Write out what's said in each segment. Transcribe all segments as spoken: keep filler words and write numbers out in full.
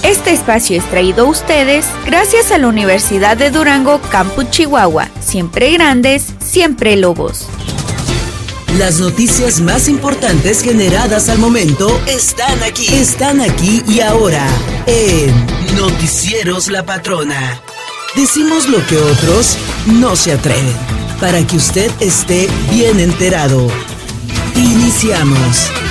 Este espacio es traído a ustedes gracias a la Universidad de Durango, Campus Chihuahua. Siempre grandes, siempre lobos. Las noticias más importantes generadas al momento están aquí. Están aquí y ahora en Noticieros La Patrona. Decimos lo que otros no se atreven, para que usted esté bien enterado. Iniciamos.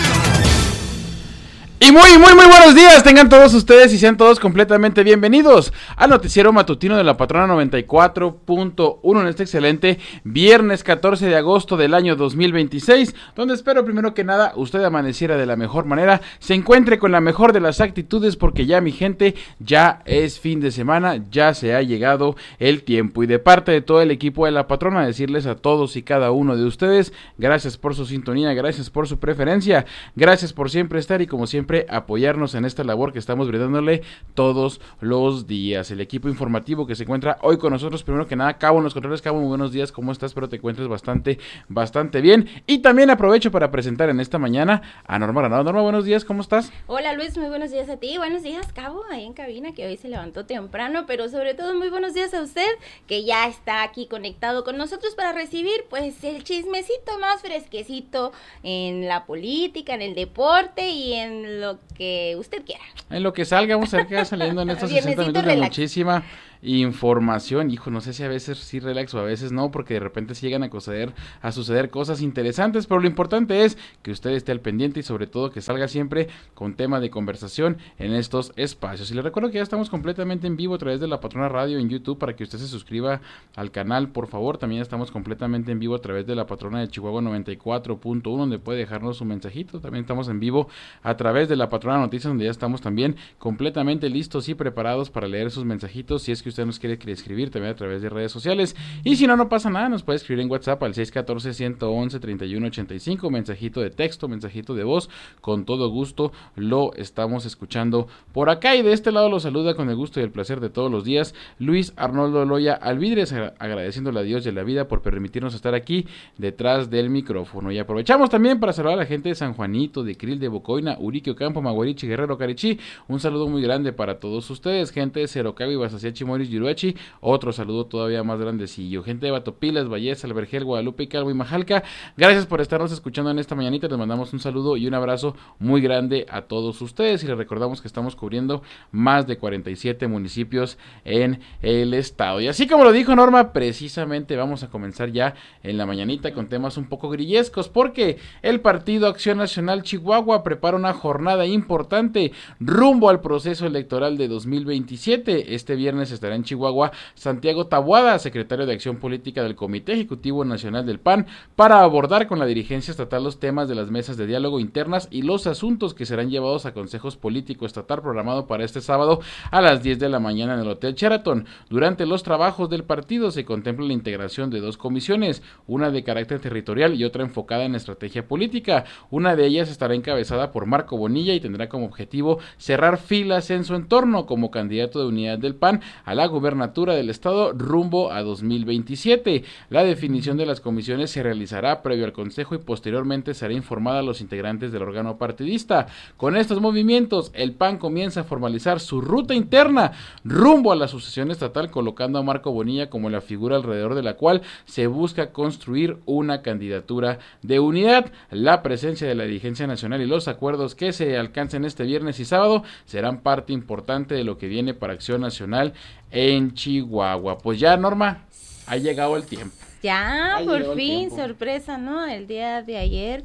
Y muy, muy, muy buenos días tengan todos ustedes y sean todos completamente bienvenidos al noticiero matutino de La Patrona noventa y cuatro punto uno en este excelente viernes catorce de agosto del año dos mil veintiséis, donde espero primero que nada usted amaneciera de la mejor manera, se encuentre con la mejor de las actitudes, porque ya mi gente, ya es fin de semana, ya se ha llegado el tiempo, y de parte de todo el equipo de La Patrona decirles a todos y cada uno de ustedes, gracias por su sintonía, gracias por su preferencia, gracias por siempre estar y como siempre apoyarnos en esta labor que estamos brindándole todos los días. El equipo informativo que se encuentra hoy con nosotros, primero que nada, Cabo en los controles. Cabo, muy buenos días, ¿cómo estás? Espero te encuentres bastante, bastante bien. Y también aprovecho para presentar en esta mañana a Norma Granado. Norma, buenos días, ¿cómo estás? Hola Luis, muy buenos días a ti, buenos días Cabo, ahí en cabina, que hoy se levantó temprano, pero sobre todo muy buenos días a usted, que ya está aquí conectado con nosotros para recibir pues el chismecito más fresquecito en la política, en el deporte y en lo que usted quiera. En lo que salga, vamos a ver qué va saliendo en estos sesenta minutos de muchísima información. Hijo, no sé si a veces sí relax o a veces no, porque de repente sí llegan a suceder, a suceder cosas interesantes, pero lo importante es que usted esté al pendiente y sobre todo que salga siempre con tema de conversación en estos espacios. Y le recuerdo que ya estamos completamente en vivo a través de La Patrona Radio en YouTube, para que usted se suscriba al canal, por favor. También estamos completamente en vivo a través de La Patrona de Chihuahua noventa y cuatro punto uno, donde puede dejarnos su mensajito. También estamos en vivo a través de La Patrona Noticias, donde ya estamos también completamente listos y preparados para leer sus mensajitos, si es que usted nos quiere escribir también a través de redes sociales, y si no, no pasa nada, nos puede escribir en WhatsApp al seis uno cuatro, uno uno, tres uno ocho cinco, mensajito de texto, mensajito de voz, con todo gusto lo estamos escuchando por acá. Y de este lado lo saluda con el gusto y el placer de todos los días Luis Arnoldo Loya Alvidres, agradeciéndole a Dios de la vida por permitirnos estar aquí detrás del micrófono. Y aprovechamos también para saludar a la gente de San Juanito, de Cril, de Bocoina, Urique, Ocampo, Maguarichi, Guerrero, Carichí. Un saludo muy grande para todos ustedes, gente de Cerocavi, Basaciachi, Moris, Yuruachi. Otro saludo todavía más grandecillo, gente de Batopilas, Valles, Albergel, Guadalupe, Calvo y Majalca. Gracias por estarnos escuchando en esta mañanita. Les mandamos un saludo y un abrazo muy grande a todos ustedes, y les recordamos que estamos cubriendo más de cuarenta y siete municipios en el estado. Y así como lo dijo Norma, precisamente vamos a comenzar ya en la mañanita con temas un poco grillescos, porque el Partido Acción Nacional Chihuahua prepara una jornada importante rumbo al proceso electoral de dos mil veintisiete. Este viernes estará en Chihuahua Santiago Taboada, secretario de Acción Política del Comité Ejecutivo Nacional del P A N, para abordar con la dirigencia estatal los temas de las mesas de diálogo internas y los asuntos que serán llevados a consejos político estatal, programado para este sábado a las diez de la mañana en el Hotel Sheraton. Durante los trabajos del partido se contempla la integración de dos comisiones, una de carácter territorial y otra enfocada en estrategia política. Una de ellas estará encabezada por Marco Bonilla y tendrá como objetivo cerrar filas en su entorno como candidato de unidad del P A N a la gubernatura del estado rumbo a dos mil veintisiete. La definición de las comisiones se realizará previo al consejo y posteriormente será informada a los integrantes del órgano partidista. Con estos movimientos, el P A N comienza a formalizar su ruta interna rumbo a la sucesión estatal, colocando a Marco Bonilla como la figura alrededor de la cual se busca construir una candidatura de unidad. La presencia de la dirigencia nacional y los acuerdos que se alcancen este viernes y sábado serán parte importante de lo que viene para Acción Nacional en Chihuahua. Pues ya, Norma, ha llegado el tiempo. Ya, ha por fin, sorpresa, ¿no? El día de ayer,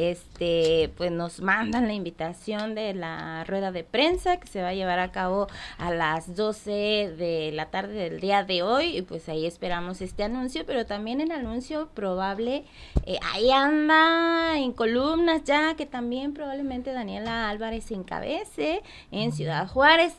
este, pues nos mandan la invitación de la rueda de prensa que se va a llevar a cabo a las doce de la tarde del día de hoy, y pues ahí esperamos este anuncio, pero también el anuncio probable, eh, ahí anda en columnas ya, que también probablemente Daniela Álvarez encabece en Ciudad Juárez,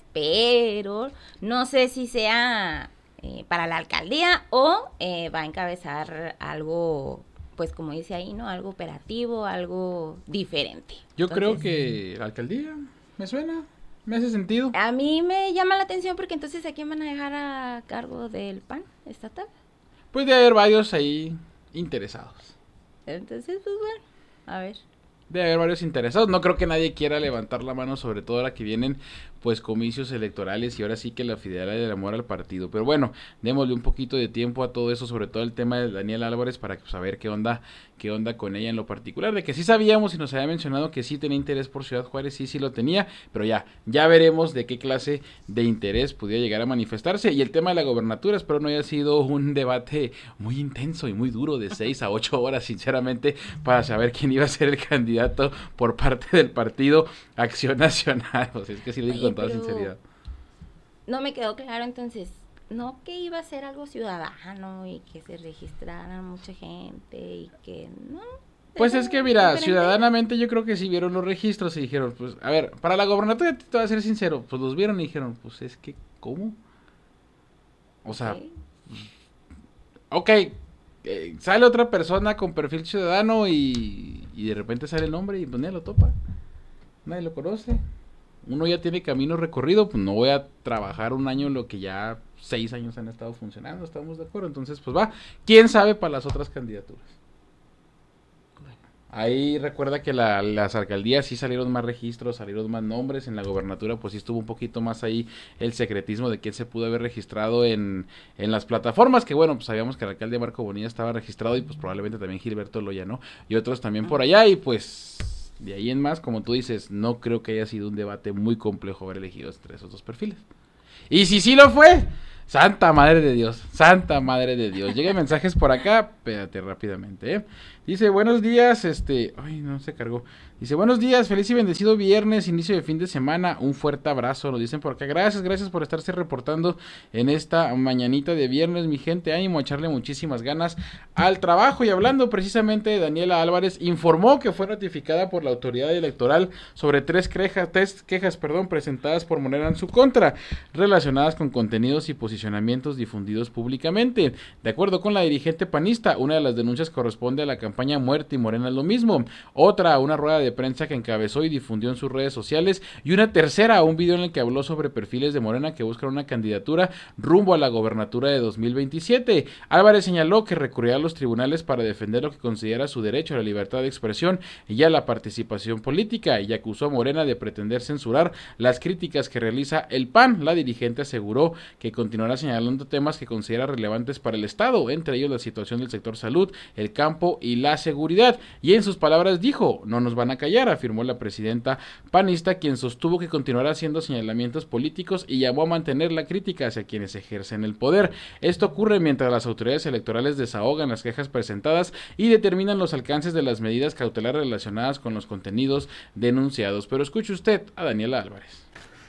pero no sé si sea eh, para la alcaldía o eh, va a encabezar algo, pues como dice ahí, ¿no? Algo operativo, algo diferente. Yo Entonces, creo que la alcaldía, me suena, me hace sentido. A mí me llama la atención porque entonces ¿a quién van a dejar a cargo del P A N estatal? Pues de haber varios ahí interesados. Entonces, pues bueno, a ver. Debe haber varios interesados. No creo que nadie quiera levantar la mano, sobre todo ahora que vienen pues comicios electorales y ahora sí que la fidelidad y el amor al partido. Pero bueno, démosle un poquito de tiempo a todo eso, sobre todo el tema de Daniela Álvarez, para saber qué onda, qué onda con ella en lo particular. De que sí sabíamos y nos había mencionado que sí tenía interés por Ciudad Juárez, sí, sí lo tenía, pero ya, ya veremos de qué clase de interés pudiera llegar a manifestarse. Y el tema de la gobernatura, espero no haya sido un debate muy intenso y muy duro de seis a ocho horas, sinceramente, para saber quién iba a ser el candidato por parte del partido Acción Nacional. O sea, es que sí lo digo con toda sinceridad. No me quedó claro entonces, no que iba a ser algo ciudadano y que se registraran mucha gente y que no. Pues es que mira, diferente. Ciudadanamente yo creo que sí vieron los registros y dijeron, pues, a ver, para la gobernatura, te voy a ser sincero, pues los vieron y dijeron, pues es que, ¿cómo? O sea, ok, eh, sale otra persona con perfil ciudadano y, y de repente sale el nombre y pues nadie lo topa, nadie lo conoce. Uno ya tiene camino recorrido, pues no voy a trabajar un año en lo que ya seis años han estado funcionando, estamos de acuerdo. Entonces, pues va, quién sabe para las otras candidaturas. Ahí recuerda que la, las alcaldías sí salieron más registros, salieron más nombres. En la gobernatura pues sí estuvo un poquito más ahí el secretismo de quién se pudo haber registrado en, en las plataformas, que bueno, pues sabíamos que el alcalde Marco Bonilla estaba registrado y pues probablemente también Gilberto Loya, ¿no? Y otros también por allá y pues de ahí en más, como tú dices, no creo que haya sido un debate muy complejo haber elegido entre esos dos perfiles. Y si sí lo fue, santa madre de Dios, santa madre de Dios. Llegan mensajes por acá, espérate rápidamente, ¿eh? Dice, buenos días, este, ay, no se cargó. Dice, buenos días, feliz y bendecido viernes, inicio de fin de semana, un fuerte abrazo, nos dicen por acá. Gracias, gracias por estarse reportando en esta mañanita de viernes, mi gente, ánimo a echarle muchísimas ganas al trabajo. Y hablando precisamente de Daniela Álvarez, informó que fue notificada por la autoridad electoral sobre tres quejas, tres quejas, perdón, presentadas por Morena en su contra, relacionadas con contenidos y posicionamientos difundidos públicamente. De acuerdo con la dirigente panista, una de las denuncias corresponde a la campaña Muerte y Morena es lo mismo, otra a una rueda de prensa que encabezó y difundió en sus redes sociales, y una tercera a un video en el que habló sobre perfiles de Morena que buscan una candidatura rumbo a la gobernatura de dos mil veintisiete. Álvarez señaló que recurrirá a los tribunales para defender lo que considera su derecho a la libertad de expresión y a la participación política, y acusó a Morena de pretender censurar las críticas que realiza el P A N. La dirigente aseguró que continuará señalando temas que considera relevantes para el Estado, entre ellos la situación del sector salud, el campo y la seguridad, y en sus palabras dijo, no nos van a callar, afirmó la presidenta panista, quien sostuvo que continuará haciendo señalamientos políticos y llamó a mantener la crítica hacia quienes ejercen el poder. Esto ocurre mientras las autoridades electorales desahogan las quejas presentadas y determinan los alcances de las medidas cautelares relacionadas con los contenidos denunciados. Pero escuche usted a Daniela Álvarez.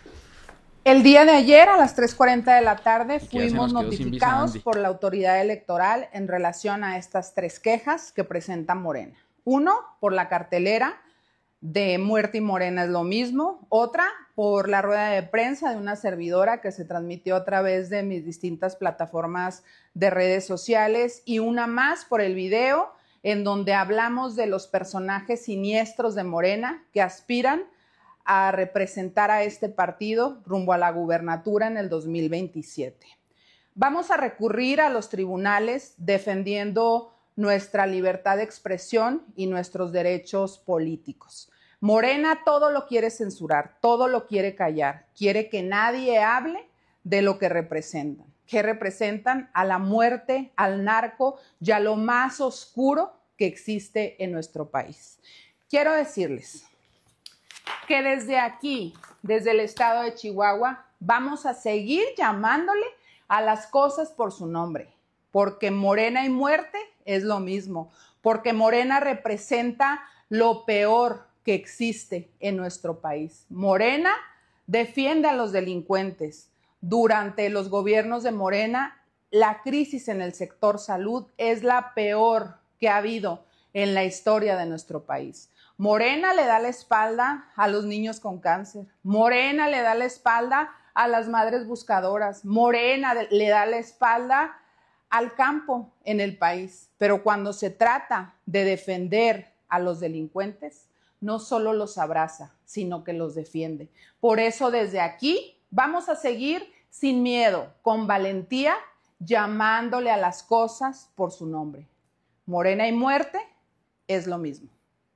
El día de ayer a las tres cuarenta de la tarde fuimos notificados por la autoridad electoral en relación a estas tres quejas que presenta Morena. Uno, por la cartelera de Muerte y Morena es lo mismo. Otra, por la rueda de prensa de una servidora que se transmitió a través de mis distintas plataformas de redes sociales. Y una más por el video en donde hablamos de los personajes siniestros de Morena que aspiran a representar a este partido rumbo a la gubernatura en el dos mil veintisiete. Vamos a recurrir a los tribunales defendiendo nuestra libertad de expresión y nuestros derechos políticos. Morena todo lo quiere censurar, todo lo quiere callar, quiere que nadie hable de lo que representan. ¿Qué representan? A la muerte, al narco y a lo más oscuro que existe en nuestro país. Quiero decirles que desde aquí, desde el estado de Chihuahua, vamos a seguir llamándole a las cosas por su nombre, porque Morena y muerte es lo mismo, porque Morena representa lo peor que existe en nuestro país. Morena defiende a los delincuentes. Durante los gobiernos de Morena, la crisis en el sector salud es la peor que ha habido en la historia de nuestro país. Morena le da la espalda a los niños con cáncer. Morena le da la espalda a las madres buscadoras. Morena le da la espalda al campo en el país. Pero cuando se trata de defender a los delincuentes, no solo los abraza, sino que los defiende. Por eso desde aquí vamos a seguir sin miedo, con valentía, llamándole a las cosas por su nombre. Morena y muerte es lo mismo.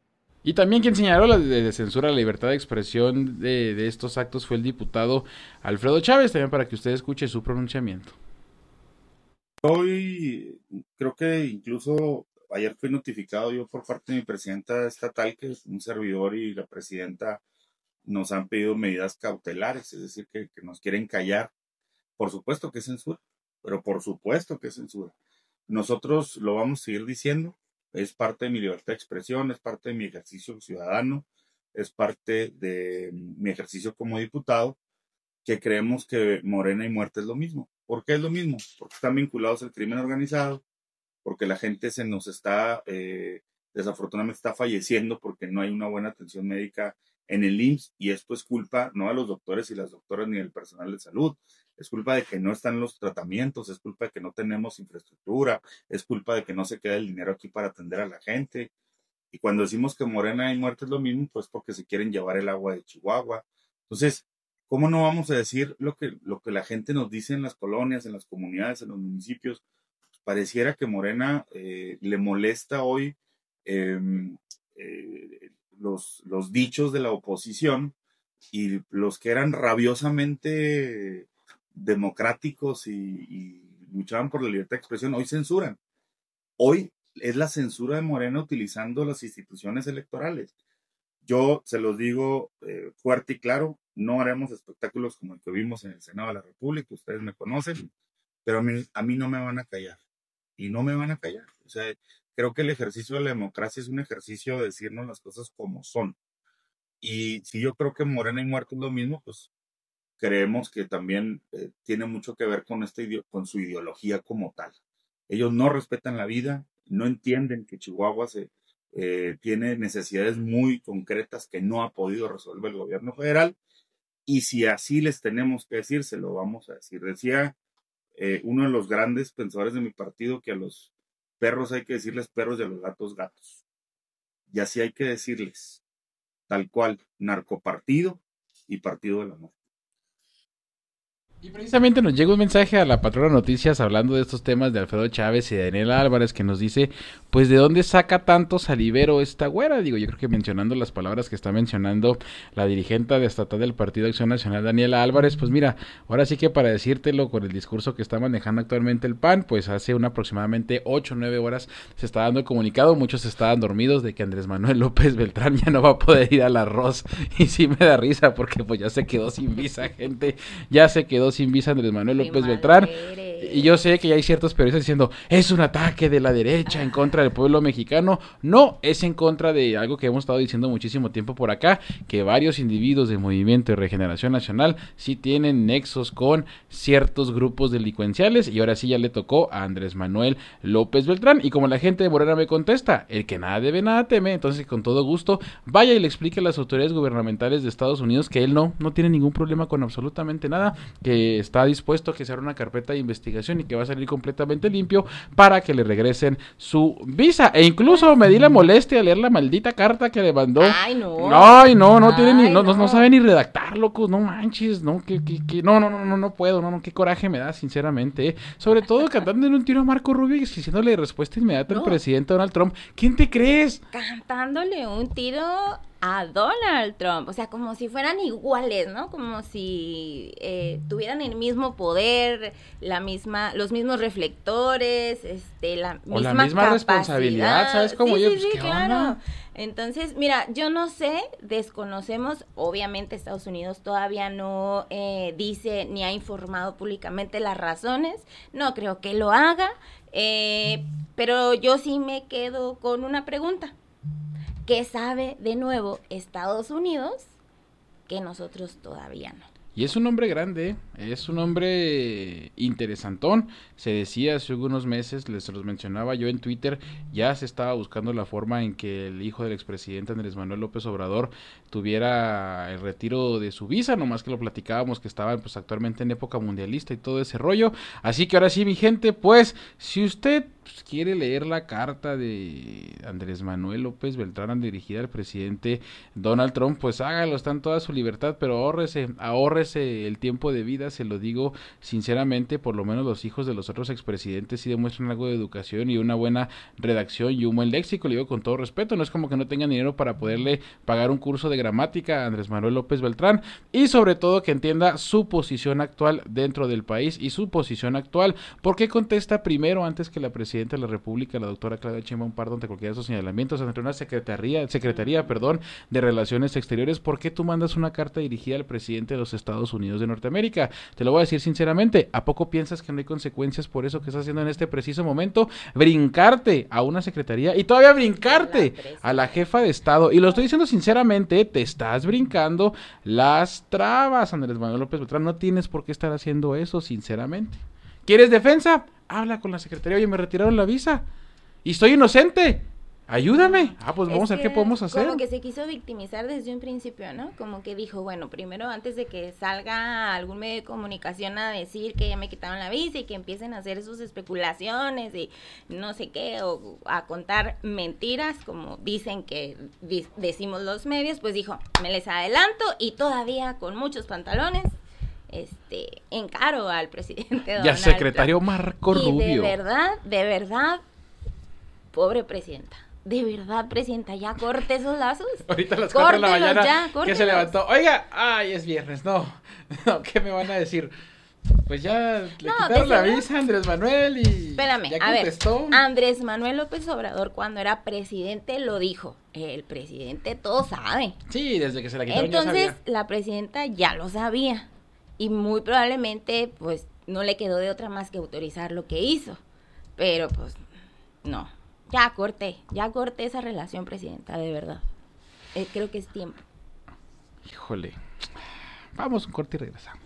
Y también quien señaló la de censura a la libertad de expresión de, de estos actos fue el diputado Alfredo Chávez, también para que usted escuche su pronunciamiento. Hoy creo que incluso ayer fui notificado yo por parte de mi presidenta estatal que es un servidor y la presidenta nos han pedido medidas cautelares, es decir, que, que nos quieren callar. Por supuesto que es censura, pero por supuesto que es censura. Nosotros lo vamos a seguir diciendo. Es parte de mi libertad de expresión, es parte de mi ejercicio ciudadano, es parte de mi ejercicio como diputado, que creemos que Morena y muerte es lo mismo. ¿Por qué es lo mismo? Porque están vinculados al crimen organizado, porque la gente se nos está, eh, desafortunadamente está falleciendo porque no hay una buena atención médica en el I M S S, y esto es culpa no de los doctores y las doctoras ni del personal de salud, es culpa de que no están los tratamientos, es culpa de que no tenemos infraestructura, es culpa de que no se queda el dinero aquí para atender a la gente. Y cuando decimos que Morena y muerte es lo mismo, pues porque se quieren llevar el agua de Chihuahua. Entonces, ¿cómo no vamos a decir lo que, lo que la gente nos dice en las colonias, en las comunidades, en los municipios? Pues pareciera que Morena eh, le molesta hoy eh, eh, los, los dichos de la oposición, y los que eran rabiosamente democráticos y, y luchaban por la libertad de expresión, hoy censuran. Hoy es la censura de Morena utilizando las instituciones electorales. Yo se los digo eh, fuerte y claro, no haremos espectáculos como el que vimos en el Senado de la República, ustedes me conocen, pero a mí, a mí no me van a callar, y no me van a callar. O sea, creo que el ejercicio de la democracia es un ejercicio de decirnos las cosas como son. Y si yo creo que Morena y muerte es lo mismo, pues creemos que también eh, tiene mucho que ver con, este, con su ideología como tal. Ellos no respetan la vida, no entienden que Chihuahua se, eh, tiene necesidades muy concretas que no ha podido resolver el gobierno federal, y si así les tenemos que decir, se lo vamos a decir. Decía eh, uno de los grandes pensadores de mi partido que a los perros hay que decirles perros y a los gatos gatos. Y así hay que decirles, tal cual, narcopartido y partido del amor. Y precisamente nos llega un mensaje a la Patrona Noticias hablando de estos temas de Alfredo Chávez y de Daniela Álvarez, que nos dice, pues de dónde saca tanto salivero esta güera. Digo, yo creo que mencionando las palabras que está mencionando la dirigente de estatal del Partido Acción Nacional, Daniela Álvarez, pues mira, ahora sí que para decírtelo con el discurso que está manejando actualmente el P A N, pues hace una aproximadamente ocho o nueve horas se está dando el comunicado, muchos estaban dormidos, de que Andrés Manuel López Beltrán ya no va a poder ir al arroz, y sí me da risa porque pues ya se quedó sin visa, gente, ya se quedó sin visa Andrés Manuel López Beltrán, y yo sé que ya hay ciertos periodistas diciendo, es un ataque de la derecha en contra del pueblo mexicano. No, es en contra de algo que hemos estado diciendo muchísimo tiempo por acá, que varios individuos del Movimiento de Regeneración Nacional sí tienen nexos con ciertos grupos delincuenciales, y ahora sí ya le tocó a Andrés Manuel López Beltrán, y como la gente de Morena me contesta, el que nada debe, nada teme, entonces con todo gusto, vaya y le explique a las autoridades gubernamentales de Estados Unidos que él no, no tiene ningún problema con absolutamente nada, que está dispuesto a que se haga una carpeta de investigación y que va a salir completamente limpio para que le regresen su visa. E incluso me di la molestia de leer la maldita carta que le mandó. Ay, no. Ay, no, no Ay, tiene ni, no, no. no sabe ni redactar, locos, no manches, no, que, que, que, no, no, no, no, no puedo, no, no, qué coraje me da, sinceramente, ¿eh? Sobre todo cantándole un tiro a Marco Rubio y diciéndole respuesta inmediata no. al presidente Donald Trump. ¿Quién te crees? Cantándole un tiro a Donald Trump, o sea, como si fueran iguales, ¿no? Como si eh, tuvieran el mismo poder, la misma, los mismos reflectores, este, la misma, o la misma capacidad. Responsabilidad, ¿sabes cómo? Sí, yo, sí, pues, sí, ¿qué claro. onda? Entonces, mira, yo no sé, desconocemos, obviamente Estados Unidos todavía no eh, dice ni ha informado públicamente las razones, no creo que lo haga, eh, pero yo sí me quedo con una pregunta. ¿Qué sabe de nuevo Estados Unidos que nosotros todavía no? Y es un hombre grande, es un hombre interesantón. Se decía hace algunos meses, les los mencionaba yo en Twitter, ya se estaba buscando la forma en que el hijo del expresidente Andrés Manuel López Obrador tuviera el retiro de su visa, nomás que lo platicábamos que estaban pues actualmente en época mundialista y todo ese rollo. Así que ahora sí, mi gente, pues si usted pues, quiere leer la carta de Andrés Manuel López Beltrán dirigida al presidente Donald Trump, pues hágalo, está en toda su libertad, pero ahórrese, ahórrese el tiempo de vida, se lo digo sinceramente, por lo menos los hijos de los otros expresidentes sí demuestran algo de educación y una buena redacción y un buen léxico, le digo con todo respeto, no es como que no tengan dinero para poderle pagar un curso de gramática a Andrés Manuel López Beltrán, y sobre todo que entienda su posición actual dentro del país y su posición actual. ¿Por qué contesta primero antes que la presidenta de la República, la doctora Claudia Sheinbaum Pardo, ante cualquiera de esos señalamientos, ante una secretaría, secretaría, perdón, de Relaciones Exteriores? ¿Por qué tú mandas una carta dirigida al presidente de los Estados Unidos de Norteamérica? Te lo voy a decir sinceramente, ¿a poco piensas que no hay consecuencias por eso que estás haciendo en este preciso momento? Brincarte a una secretaría y todavía brincarte a la jefa de Estado, y lo estoy diciendo sinceramente, te estás brincando las trabas, Andrés Manuel López Beltrán, no tienes por qué estar haciendo eso, sinceramente. ¿Quieres defensa? Habla con la secretaría, oye, me retiraron la visa y soy inocente, ayúdame. Ah, pues vamos es a ver qué podemos hacer. Como que se quiso victimizar desde un principio, ¿no? Como que dijo, bueno, primero antes de que salga algún medio de comunicación a decir que ya me quitaron la visa y que empiecen a hacer sus especulaciones y no sé qué, o a contar mentiras, como dicen que di- decimos los medios, pues dijo, me les adelanto, y todavía con muchos pantalones este encaro al presidente Donald y al secretario Trump. Marco y Rubio. De verdad, de verdad, pobre presidenta. De verdad, presidenta, ya corte esos lazos. Ahorita a las cuatro de la mañana ya, que se levantó. Oiga, ay, es viernes, no. No, ¿qué me van a decir? Pues ya le no, quitaron la visa a Andrés Manuel y Espérame, ya a contestó. ver, Andrés Manuel López Obrador cuando era presidente lo dijo. El presidente todo sabe. Sí, desde que se la quitaron Entonces, ya sabía. la presidenta ya lo sabía. Y muy probablemente, pues, no le quedó de otra más que autorizar lo que hizo. Pero, pues, no. Ya corté, ya corté esa relación, presidenta, de verdad. Eh, creo que es tiempo. Híjole. Vamos un corte y regresamos.